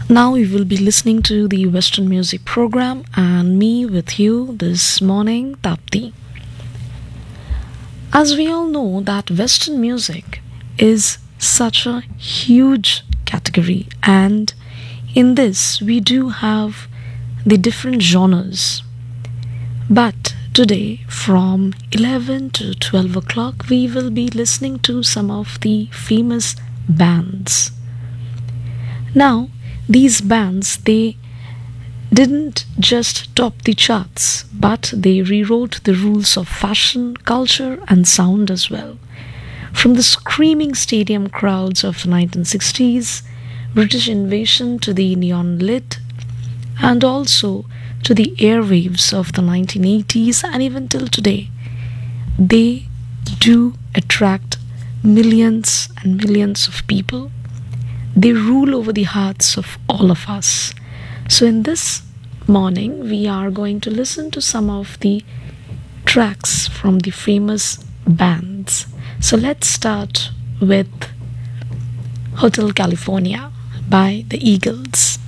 Now we will be listening to the Western music program and me with you this morning, Tapti. As we all know that Western music is such a huge category, and in this we do have the different genres. But today from 11 to 12 o'clock we will be listening to some of the famous bands. Now these bands, they didn't just top the charts, but they rewrote the rules of fashion, culture, and sound as well. From the screaming stadium crowds of the 1960s, British invasion to the neon lit, and also to the airwaves of the 1980s and even till today, they do attract millions and millions of people. They rule over the hearts of all of us. So, in this morning, we are going to listen to some of the tracks from the famous bands. So, let's start with Hotel California by the Eagles.